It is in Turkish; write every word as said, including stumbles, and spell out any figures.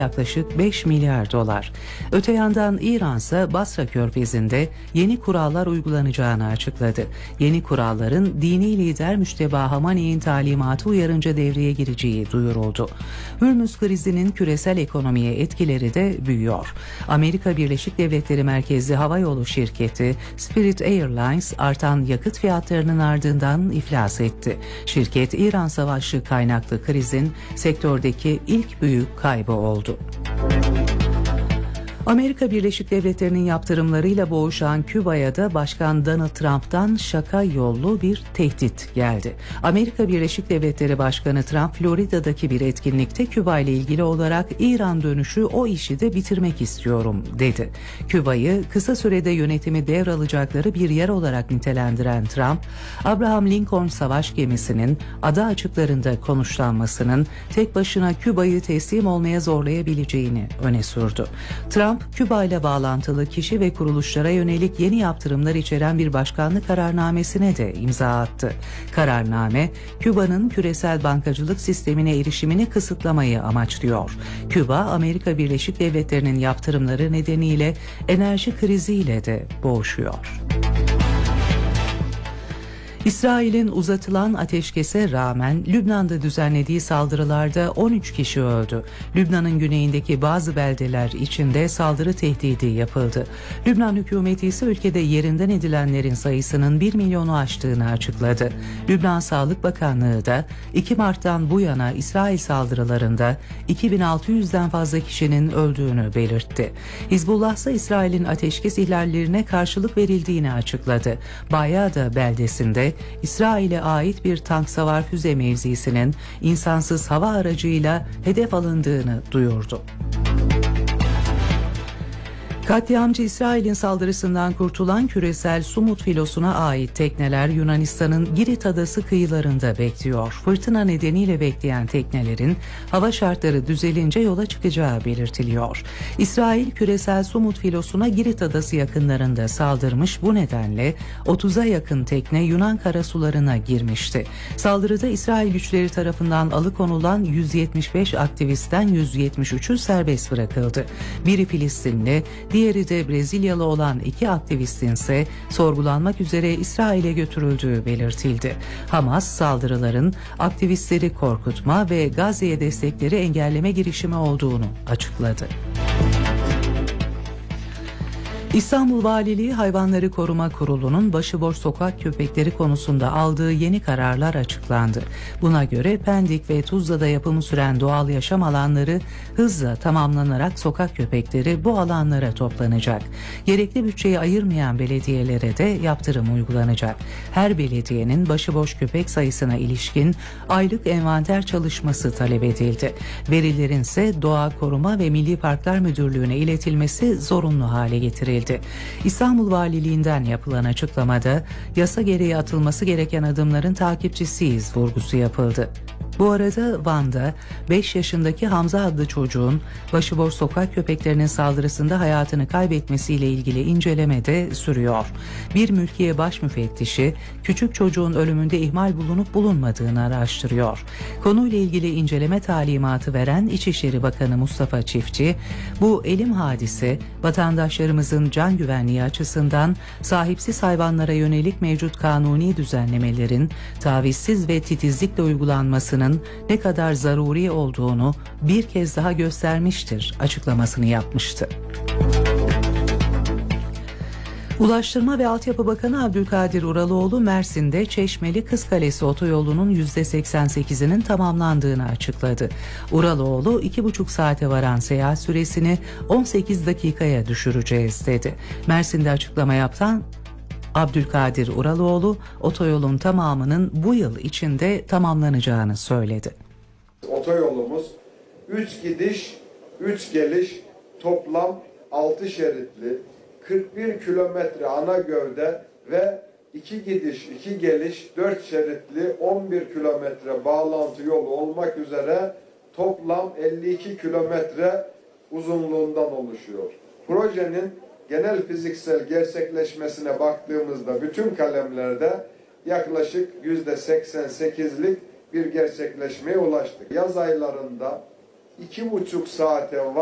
yaklaşık beş milyar dolar. Öte yandan İran ise Basra Körfezi'nde yeni kurallar uygulanacağını açıkladı. Yeni kuralların dini lider Müşteba Hamani'nin talimatı uyarınca devreye gireceği duyuruldu. Hürmüz krizinin küresel ekonomiye etkileri de büyüyor. Amerika Birleşik Devletleri merkezli havayolu şirketi Spirit Airlines artan yakıt fiyatlarının ardından iflas etti. Şirket İran Savaşı kaynaklı krizin sektördeki ilk büyük kaybı oldu. Amerika Birleşik Devletleri'nin yaptırımlarıyla boğuşan Küba'ya da Başkan Donald Trump'tan şaka yollu bir tehdit geldi. Amerika Birleşik Devletleri Başkanı Trump, Florida'daki bir etkinlikte Küba ile ilgili olarak İran dönüşü o işi de bitirmek istiyorum dedi. Küba'yı kısa sürede yönetimi devralacakları bir yer olarak nitelendiren Trump, Abraham Lincoln savaş gemisinin ada açıklarında konuşlanmasının tek başına Küba'yı teslim olmaya zorlayabileceğini öne sürdü. Trump, Küba ile bağlantılı kişi ve kuruluşlara yönelik yeni yaptırımlar içeren bir başkanlık kararnamesine de imza attı. Kararname, Küba'nın küresel bankacılık sistemine erişimini kısıtlamayı amaçlıyor. Küba, Amerika Birleşik Devletleri'nin yaptırımları nedeniyle enerji kriziyle de boğuşuyor. İsrail'in uzatılan ateşkese rağmen Lübnan'da düzenlediği saldırılarda on üç kişi öldü. Lübnan'ın güneyindeki bazı beldeler içinde saldırı tehdidi yapıldı. Lübnan hükümeti ise ülkede yerinden edilenlerin sayısının bir milyonu aştığını açıkladı. Lübnan Sağlık Bakanlığı da iki Mart'tan bu yana İsrail saldırılarında iki bin altı yüzden fazla kişinin öldüğünü belirtti. Hizbullah ise İsrail'in ateşkes ihlallerine karşılık verildiğini açıkladı. Bayada beldesinde İsrail'e ait bir tank savar füze mevzisinin insansız hava aracıyla hedef alındığını duyurdu. Katliamcı İsrail'in saldırısından kurtulan küresel Sumut filosuna ait tekneler Yunanistan'ın Girit adası kıyılarında bekliyor. Fırtına nedeniyle bekleyen teknelerin hava şartları düzelince yola çıkacağı belirtiliyor. İsrail küresel Sumut filosuna Girit adası yakınlarında saldırmış, bu nedenle otuza yakın tekne Yunan karasularına girmişti. Saldırıda İsrail güçleri tarafından alıkonulan yüz yetmiş beş aktivistten yüz yetmiş üçü serbest bırakıldı. Biri Filistinli, diğeri de Brezilyalı olan iki aktivistin ise sorgulanmak üzere İsrail'e götürüldüğü belirtildi. Hamas, saldırıların aktivistleri korkutma ve Gazze'ye destekleri engelleme girişimi olduğunu açıkladı. İstanbul Valiliği Hayvanları Koruma Kurulu'nun başıboş sokak köpekleri konusunda aldığı yeni kararlar açıklandı. Buna göre Pendik ve Tuzla'da yapımı süren doğal yaşam alanları hızla tamamlanarak sokak köpekleri bu alanlara toplanacak. Gerekli bütçeyi ayırmayan belediyelere de yaptırım uygulanacak. Her belediyenin başıboş köpek sayısına ilişkin aylık envanter çalışması talep edildi. Verilerin ise Doğa Koruma ve Milli Parklar Müdürlüğü'ne iletilmesi zorunlu hale getirildi. İstanbul Valiliğinden yapılan açıklamada yasa gereği atılması gereken adımların takipçisiyiz vurgusu yapıldı. Bu arada Van'da beş yaşındaki Hamza adlı çocuğun başıboş sokak köpeklerinin saldırısında hayatını kaybetmesiyle ilgili inceleme de sürüyor. Bir mülkiye baş müfettişi küçük çocuğun ölümünde ihmal bulunup bulunmadığını araştırıyor. Konuyla ilgili inceleme talimatı veren İçişleri Bakanı Mustafa Çiftçi, bu elim hadise vatandaşlarımızın can güvenliği açısından sahipsiz hayvanlara yönelik mevcut kanuni düzenlemelerin tavizsiz ve titizlikle uygulanmasının ne kadar zaruri olduğunu bir kez daha göstermiştir açıklamasını yapmıştı. Ulaştırma ve Altyapı Bakanı Abdülkadir Uraloğlu, Mersin'de Çeşmeli Kızkalesi otoyolunun yüzde seksen sekizinin tamamlandığını açıkladı. Uraloğlu, iki buçuk saate varan seyahat süresini on sekiz dakikaya düşüreceğiz dedi. Mersin'de açıklama yapan Abdülkadir Uraloğlu, otoyolun tamamının bu yıl içinde tamamlanacağını söyledi. Otoyolumuz üç gidiş, üç geliş, toplam altı şeritli, kırk bir kilometre ana gövde ve iki gidiş, iki geliş, dört şeritli on bir kilometre bağlantı yolu olmak üzere toplam elli iki kilometre uzunluğundan oluşuyor. Projenin genel fiziksel gerçekleşmesine baktığımızda bütün kalemlerde yaklaşık yüzde seksen sekizlik bir gerçekleşmeye ulaştık. Yaz aylarında iki buçuk saate